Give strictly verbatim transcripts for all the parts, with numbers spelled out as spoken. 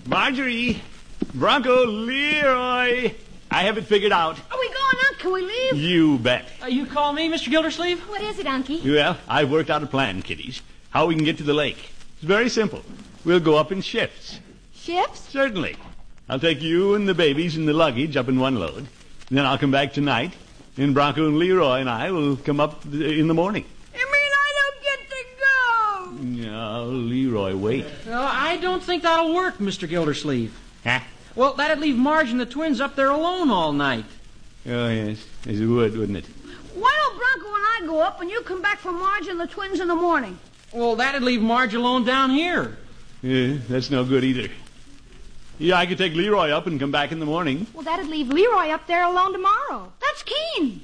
Marjorie, Bronco, Leroy, I have it figured out. Are we going on? Can we leave? You bet. Uh, you call me, Mister Gildersleeve? What is it, Unky? Well, I've worked out a plan, kiddies. How we can get to the lake. It's very simple. We'll go up in shifts. Shifts? Certainly. I'll take you and the babies and the luggage up in one load. Then I'll come back tonight, and Bronco and Leroy and I will come up in the morning. You mean I don't get to go? No, Leroy, wait. Uh, I don't think that'll work, Mister Gildersleeve. Huh? Well, that'd leave Marge and the twins up there alone all night. Oh, yes. Yes, it would, wouldn't it? Why don't Bronco and I go up and you come back for Marge and the twins in the morning? Well, that'd leave Marge alone down here. Yeah, that's no good either. Yeah, I could take Leroy up and come back in the morning. Well, that'd leave Leroy up there alone tomorrow. That's keen.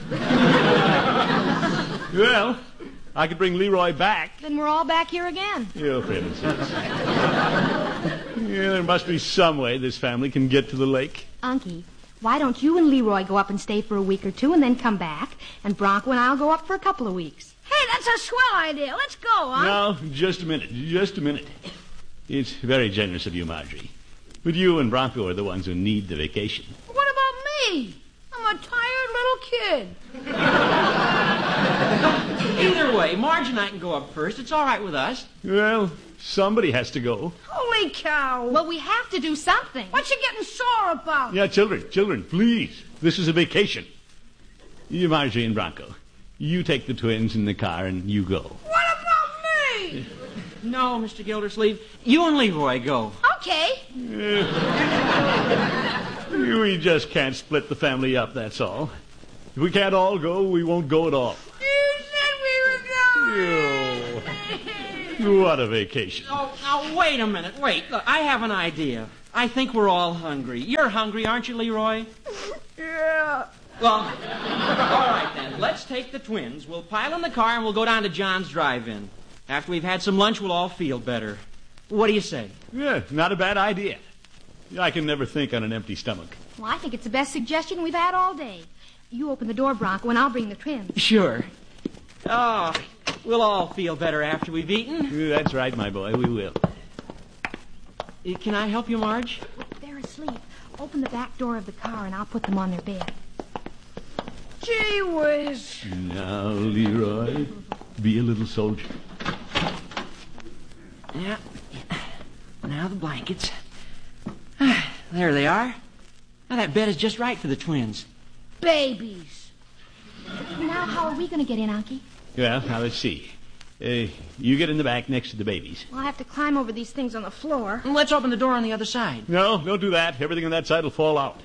Well, I could bring Leroy back. Then we're all back here again. Oh, for heaven's sakes. Yeah, there must be some way this family can get to the lake. Unky, why don't you and Leroy go up and stay for a week or two and then come back, and Bronco and I'll go up for a couple of weeks. Hey, that's a swell idea. Let's go, huh? No, just a minute. Just a minute. It's very generous of you, Marjorie. But you and Bronco are the ones who need the vacation. What about me? I'm a tired little kid. Either way, Marge and I can go up first. It's all right with us. Well, somebody has to go. Holy cow. Well, we have to do something. What's you getting sore about? Yeah, children, children, please. This is a vacation. You, Marjorie and Bronco, you take the twins in the car and you go. What about me? No, Mister Gildersleeve. You and Leroy go. Okay. We just can't split the family up, that's all. If we can't all go, we won't go at all. You said we were going. Oh, what a vacation. Oh, now, wait a minute. Wait. Look, I have an idea. I think we're all hungry. You're hungry, aren't you, Leroy? Yeah. Well, all right, then. Let's take the twins. We'll pile in the car and we'll go down to John's drive-in. After we've had some lunch, we'll all feel better. What do you say? Yeah, not a bad idea. I can never think on an empty stomach. Well, I think it's the best suggestion we've had all day. You open the door, Bronco, and I'll bring the twins. Sure. Oh, we'll all feel better after we've eaten. That's right, my boy, we will. Uh, Can I help you, Marge? They're asleep. Open the back door of the car, and I'll put them on their bed. Gee whiz. Now, Leroy, be a little soldier. Yeah. Now the blankets. There they are. Now that bed is just right for the twins. Babies. Now, how are we going to get in, Unky? Well, now let's see. Uh, you get in the back next to the babies. Well, I'll have to climb over these things on the floor. Let's open the door on the other side. No, don't do that. Everything on that side will fall out.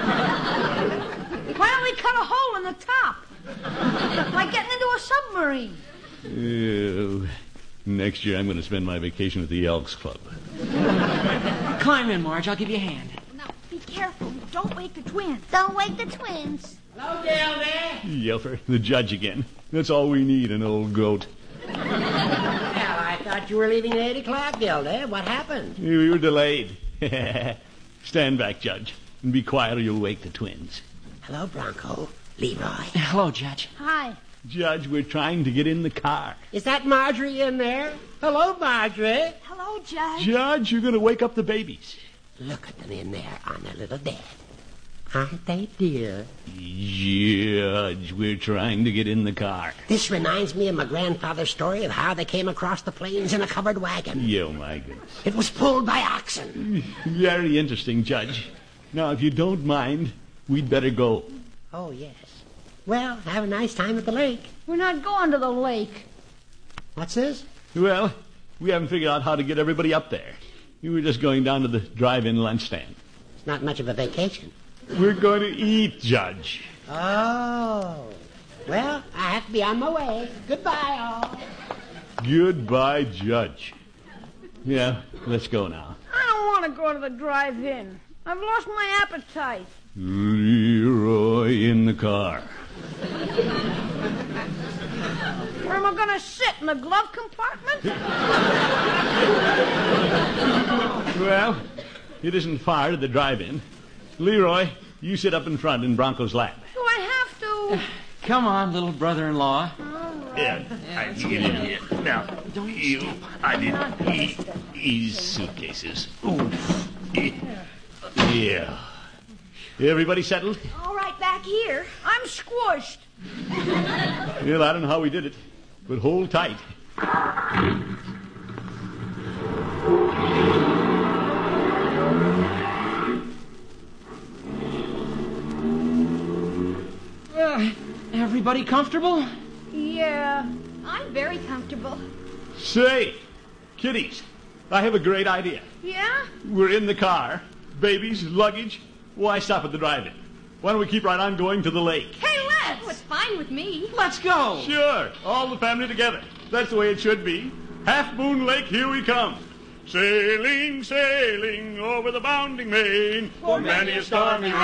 Why don't we cut a hole in the top? Like getting into a submarine. Uh, next year I'm going to spend my vacation at the Elks Club. Climb in, Marge. I'll give you a hand. Now, be careful. Don't wake the twins. Don't wake the twins. Hello, Gildy. Yelfer, the judge again. That's all we need, an old goat. Well, I thought you were leaving at eight o'clock, Gildy. What happened? We were delayed. Stand back, Judge, and be quiet or you'll wake the twins. Hello, Bronco. Leroy. Hello, Judge. Hi. Judge, we're trying to get in the car. Is that Marjorie in there? Hello, Marjorie. Hello, Judge. Judge, you're going to wake up the babies. Look at them in there on their little bed. Aren't they dear? Judge, we're trying to get in the car. This reminds me of my grandfather's story of how they came across the plains in a covered wagon. Yo, my goodness. It was pulled by oxen. Very interesting, Judge. Now, if you don't mind, we'd better go. Oh, yes. Well, have a nice time at the lake. We're not going to the lake. What's this? Well, we haven't figured out how to get everybody up there. We were just going down to the drive-in lunch stand. It's not much of a vacation. We're going to eat, Judge. Oh. Well, I have to be on my way. Goodbye, all. Goodbye, Judge. Yeah, let's go now. I don't want to go to the drive-in. I've lost my appetite. Leroy in the car. Where am I going to sit? In the glove compartment? Well, it isn't far to the drive-in. Leroy, you sit up in front in Bronco's lap. Do I have to? Come on, little brother-in-law. Yeah, I can get in here. Now, you, I didn't eat these suitcases. Oof. Yeah. Everybody settled? All right, back here. I'm squished. Well, I don't know how we did it, but hold tight. Uh, everybody comfortable? Yeah. I'm very comfortable. Say, kiddies, I have a great idea. Yeah? We're in the car. Babies, luggage. Why stop at the drive-in? Why don't we keep right on going to the lake? Hey, let's! Oh, it's fine with me. Let's go. Sure, all the family together. That's the way it should be. Half Moon Lake, here we come. Sailing, sailing over the bounding main. For many a stormy